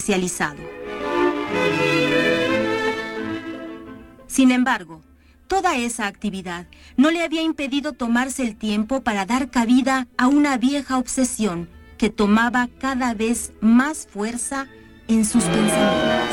especializado. Sin embargo, toda esa actividad no le había impedido tomarse el tiempo para dar cabida a una vieja obsesión que tomaba cada vez más fuerza en sus pensamientos.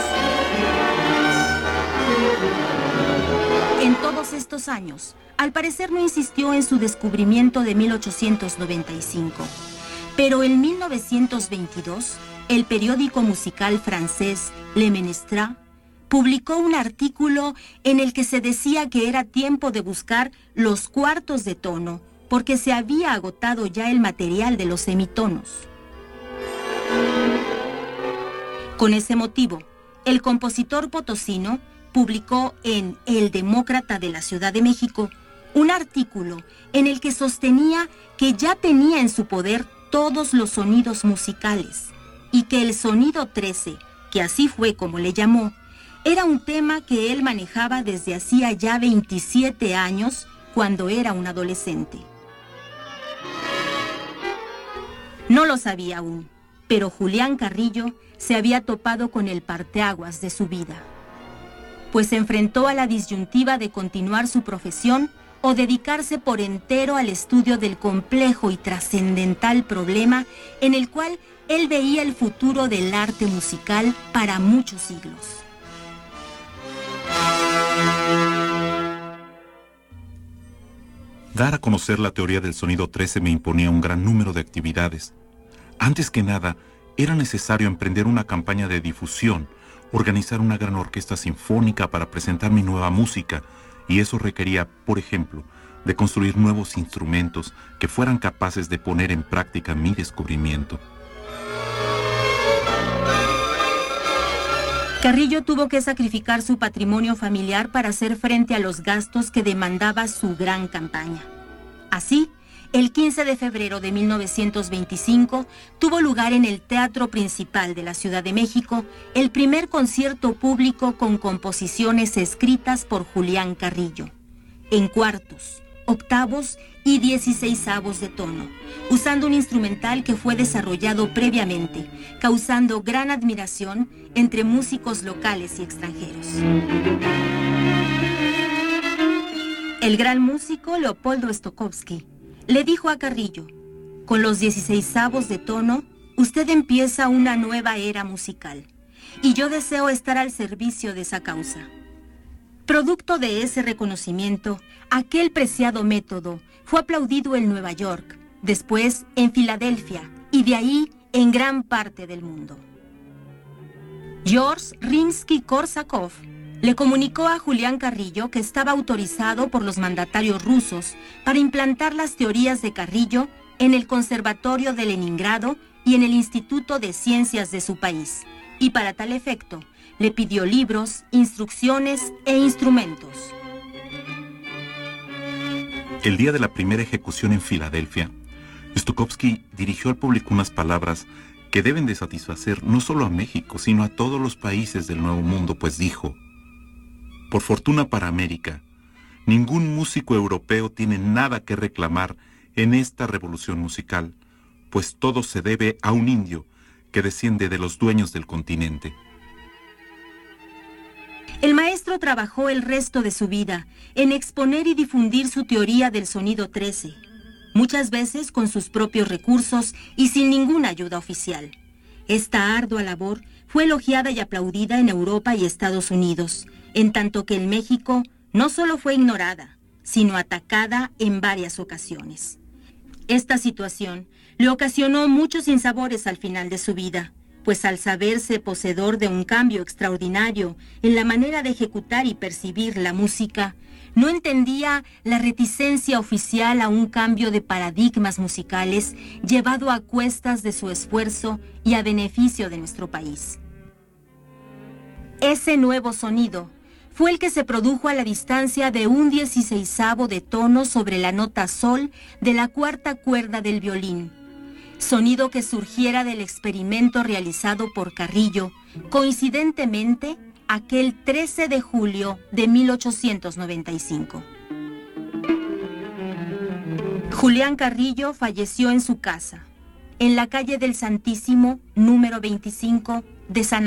En todos estos años, al parecer no insistió en su descubrimiento de 1895, pero en 1922, el periódico musical francés Le Ménestre publicó un artículo en el que se decía que era tiempo de buscar los cuartos de tono, porque se había agotado ya el material de los semitonos. Con ese motivo, el compositor potosino publicó en El Demócrata de la Ciudad de México un artículo en el que sostenía que ya tenía en su poder todos los sonidos musicales y que el sonido 13, que así fue como le llamó, era un tema que él manejaba desde hacía ya 27 años, cuando era un adolescente. No lo sabía aún, pero Julián Carrillo se había topado con el parteaguas de su vida, pues se enfrentó a la disyuntiva de continuar su profesión o dedicarse por entero al estudio del complejo y trascendental problema en el cual él veía el futuro del arte musical para muchos siglos. Dar a conocer la teoría del sonido 13 me imponía un gran número de actividades. Antes que nada, era necesario emprender una campaña de difusión, organizar una gran orquesta sinfónica para presentar mi nueva música, y eso requería, por ejemplo, de construir nuevos instrumentos que fueran capaces de poner en práctica mi descubrimiento. Carrillo tuvo que sacrificar su patrimonio familiar para hacer frente a los gastos que demandaba su gran campaña. Así, el 15 de febrero de 1925 tuvo lugar en el Teatro Principal de la Ciudad de México el primer concierto público con composiciones escritas por Julián Carrillo, en cuartos, octavos y 16avos de tono, usando un instrumental que fue desarrollado previamente, causando gran admiración entre músicos locales y extranjeros. El gran músico Leopoldo Stokowski le dijo a Carrillo: con los 16avos de tono, usted empieza una nueva era musical, y yo deseo estar al servicio de esa causa. Producto de ese reconocimiento, aquel preciado método fue aplaudido en Nueva York, después en Filadelfia y de ahí en gran parte del mundo. George Rimsky-Korsakov le comunicó a Julián Carrillo que estaba autorizado por los mandatarios rusos para implantar las teorías de Carrillo en el Conservatorio de Leningrado y en el Instituto de Ciencias de su país, y para tal efecto le pidió libros, instrucciones e instrumentos. El día de la primera ejecución en Filadelfia, Stokowski dirigió al público unas palabras que deben de satisfacer no solo a México, sino a todos los países del Nuevo Mundo, pues dijo: por fortuna para América, ningún músico europeo tiene nada que reclamar en esta revolución musical, pues todo se debe a un indio que desciende de los dueños del continente. El maestro trabajó el resto de su vida en exponer y difundir su teoría del sonido 13, muchas veces con sus propios recursos y sin ninguna ayuda oficial. Esta ardua labor fue elogiada y aplaudida en Europa y Estados Unidos, en tanto que en México no solo fue ignorada, sino atacada en varias ocasiones. Esta situación le ocasionó muchos sinsabores al final de su vida, pues al saberse poseedor de un cambio extraordinario en la manera de ejecutar y percibir la música, no entendía la reticencia oficial a un cambio de paradigmas musicales llevado a cuestas de su esfuerzo y a beneficio de nuestro país. Ese nuevo sonido fue el que se produjo a la distancia de un 16avo de tono sobre la nota sol de la cuarta cuerda del violín, sonido que surgiera del experimento realizado por Carrillo, coincidentemente aquel 13 de julio de 1895. Julián Carrillo falleció en su casa, en la calle del Santísimo, número 25 de San